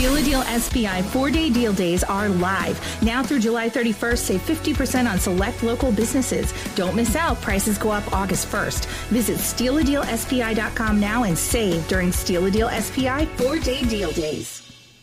Steal a Deal SPI 4-day deal days are live. Now through July 31st, save 50% on select local businesses. Don't miss out. Prices go up August 1st. Visit StealADealSPI.com now and save during Steal a Deal SPI 4-day deal days.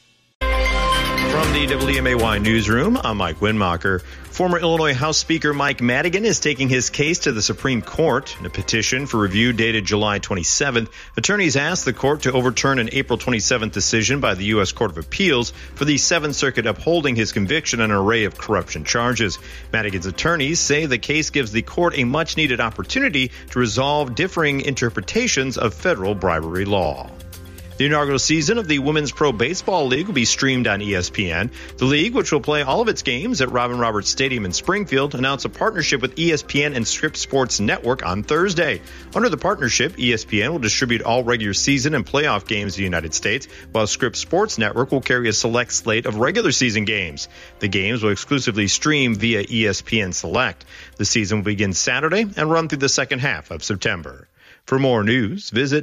From the WMAY newsroom, I'm Mike Winmacher. Former Illinois House Speaker Mike Madigan is taking his case to the Supreme Court. In a petition for review dated July 27th, attorneys asked the court to overturn an April 27th decision by the U.S. Court of Appeals for the Seventh Circuit upholding his conviction on an array of corruption charges. Madigan's attorneys say the case gives the court a much-needed opportunity to resolve differing interpretations of federal bribery law. The inaugural season of the Women's Pro Baseball League will be streamed on ESPN. The league, which will play all of its games at Robin Roberts Stadium in Springfield, announced a partnership with ESPN and Scripps Sports Network on Thursday. Under the partnership, ESPN will distribute all regular season and playoff games in the United States, while Scripps Sports Network will carry a select slate of regular season games. The games will exclusively stream via ESPN Select. The season will begin Saturday and run through the second half of September. For more news, visit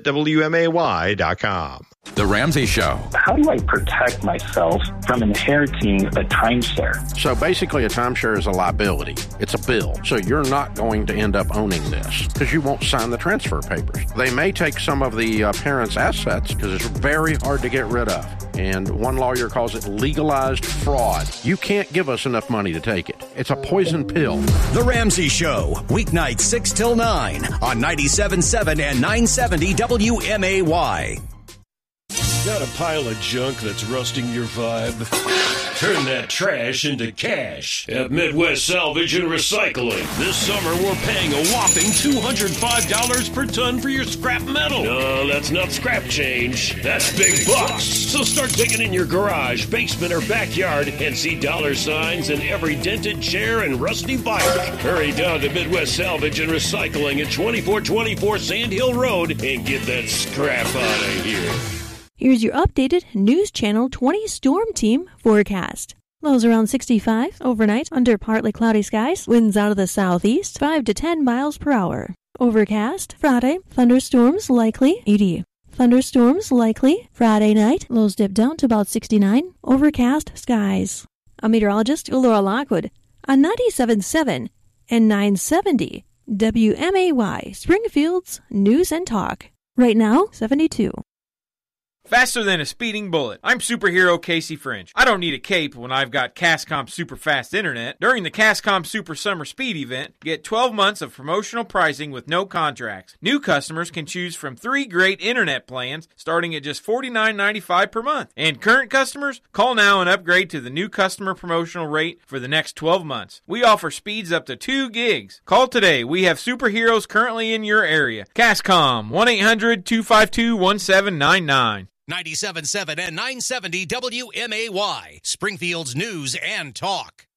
WMAY.com. The Ramsey Show. How do I protect myself from inheriting a timeshare? So basically a timeshare is a liability. It's a bill. So you're not going to end up owning this because you won't sign the transfer papers. They may take some of the parents' assets because it's very hard to get rid of. And one lawyer calls it legalized fraud. You can't give us enough money to take it. It's a poison pill. The Ramsey Show, weeknights 6 till 9 on 97.7 and 970 WMAY. Got a pile of junk that's rusting your vibe? Turn that trash into cash at Midwest Salvage and Recycling. This summer, we're paying a whopping $205 per ton for your scrap metal. No, that's not scrap change. That's big bucks. So start digging in your garage, basement, or backyard and see dollar signs in every dented chair and rusty bike. Hurry down to Midwest Salvage and Recycling at 2424 Sand Hill Road and get that scrap out of here. Here's your updated News Channel 20 Storm Team forecast. Lows around 65 overnight under partly cloudy skies. Winds out of the southeast 5 to 10 miles per hour. Overcast Friday. Thunderstorms likely 80. Thunderstorms likely Friday night. Lows dip down to about 69. Overcast skies. I'm meteorologist Laura Lockwood on 97.7 and 970 WMAY Springfield's News and Talk. Right now, 72. Faster than a speeding bullet. I'm superhero Casey French. I don't need a cape when I've got Cascom Super Fast Internet. During the Cascom Super Summer Speed event, get 12 months of promotional pricing with no contracts. New customers can choose from 3 great internet plans starting at just $49.95 per month. And current customers, call now and upgrade to the new customer promotional rate for the next 12 months. We offer speeds up to 2 gigs. Call today. We have superheroes currently in your area. Cascom, 1-800-252-1799. 97.7 and 970 WMAY, Springfield's News and Talk.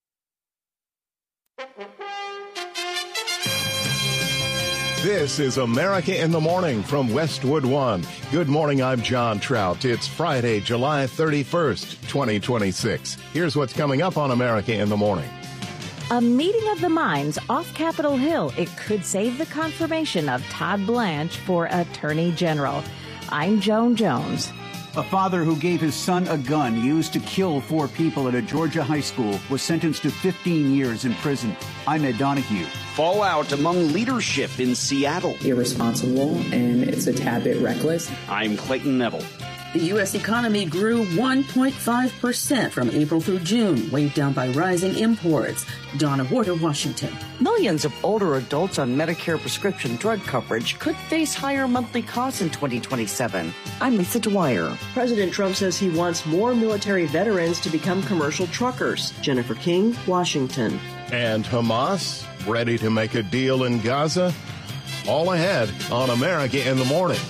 This is America in the Morning from Westwood One. Good morning, I'm John Trout. It's Friday, July 31st, 2026. Here's what's coming up on America in the Morning. A meeting of the minds off Capitol Hill. It could save the confirmation of Todd Blanche for Attorney General. I'm Joan Jones. A father who gave his son a gun used to kill 4 people at a Georgia high school was sentenced to 15 years in prison. I'm Ed Donahue. Fallout among leadership in Seattle. Irresponsible, and it's a tad bit reckless. I'm Clayton Neville. The U.S. economy grew 1.5% from April through June, weighed down by rising imports. Donna Warder, Washington. Millions of older adults on Medicare prescription drug coverage could face higher monthly costs in 2027. I'm Lisa Dwyer. President Trump says he wants more military veterans to become commercial truckers. Jennifer King, Washington. And Hamas, ready to make a deal in Gaza? All ahead on America in the Morning.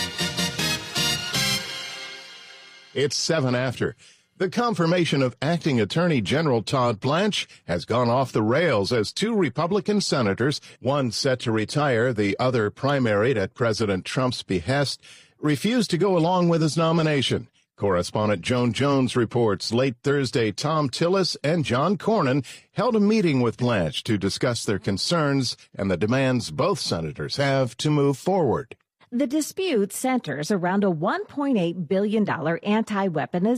It's 7 after. The confirmation of acting Attorney General Todd Blanche has gone off the rails as 2 Republican senators, one set to retire, the other primaried at President Trump's behest, refused to go along with his nomination. Correspondent Joan Jones reports late Thursday Tom Tillis and John Cornyn held a meeting with Blanche to discuss their concerns and the demands both senators have to move forward. The dispute centers around a $1.8 billion anti-weaponization